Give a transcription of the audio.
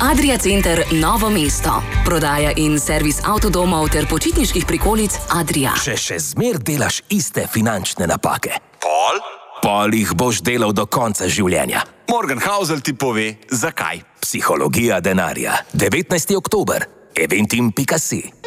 Adria Center Novo mesto. Prodaja in servis avtodomov ter počitniških prikolic Adria. Če še zmer delaš iste finančne napake, Pol jih boš delal do konca življenja. Morgan Housel ti pove, zakaj. Psihologija denarja. 19. oktober. eventim.si